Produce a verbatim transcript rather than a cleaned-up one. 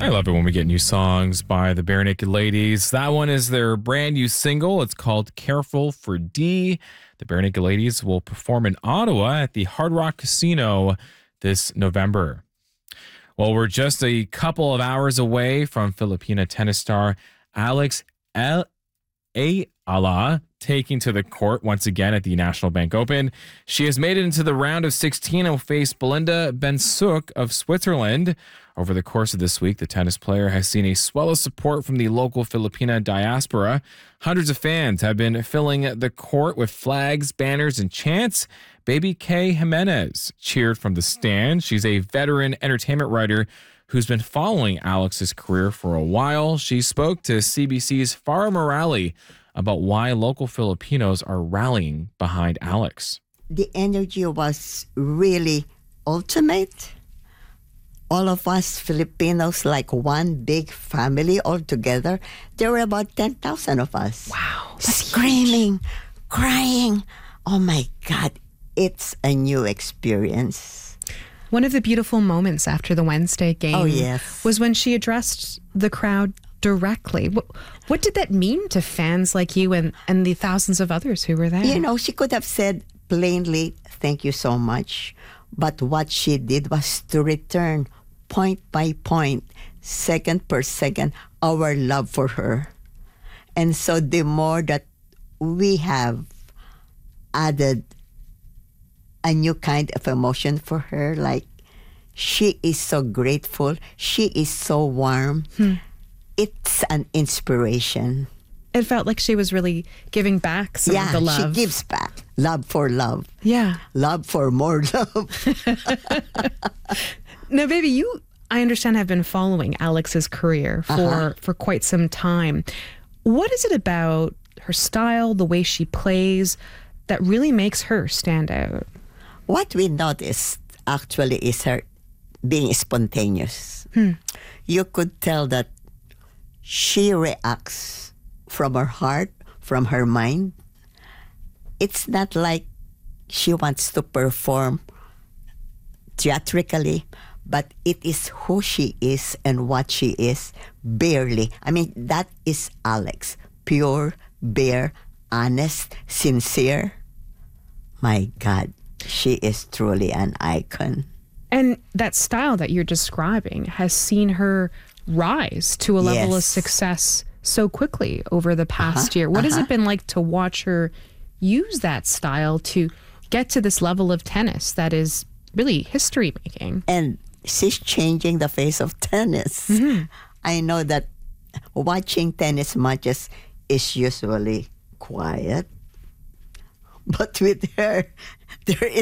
I love it when we get new songs by the Barenaked Ladies. That one is their brand new single. It's called Careful for D. The Barenaked Ladies will perform in Ottawa at the Hard Rock Casino this November. Well, we're just a couple of hours away from Filipina tennis star Alex El- Ayala taking to the court once again at the National Bank Open. She has made it into the round of sixteen and will face Belinda Bencic of Switzerland. Over the course of this week, the tennis player has seen a swell of support from the local Filipina diaspora. Hundreds of fans have been filling the court with flags, banners, and chants. Baby K Jimenez cheered from the stand. She's a veteran entertainment writer who's been following Alex's career for a while. She spoke to C B C's Farah Morali about why local Filipinos are rallying behind Alex. The energy was really ultimate. All of us Filipinos, like one big family all together. There were about ten thousand of us. Wow. Screaming, crying. Oh my God, it's a new experience. One of the beautiful moments after the Wednesday game oh, yes. was when she addressed the crowd directly. What, what did that mean to fans like you and, and the thousands of others who were there? You know, she could have said plainly, thank you so much. But what she did was to return point by point, second per second, our love for her. And so the more that we have added a new kind of emotion for her, like she is so grateful, she is so warm. Hmm. It's an inspiration. It felt like she was really giving back some yeah, of the love. She gives back. Love for love. Yeah. Love for more love. Now, baby, you, I understand, have been following Alex's career for, uh-huh. for quite some time. What is it about her style, the way she plays, that really makes her stand out? What we noticed, actually, is her being spontaneous. Hmm. You could tell that she reacts from her heart, from her mind. It's not like she wants to perform theatrically, but it is who she is and what she is, barely. I mean, that is Alex. Pure, bare, honest, sincere. My God, she is truly an icon. And that style that you're describing has seen her rise to a level yes. of success so quickly over the past uh-huh, year. What uh-huh. has it been like to watch her use that style to get to this level of tennis that is really history making? And she's changing the face of tennis. Mm-hmm. I know that watching tennis matches is usually quiet, but with her, there is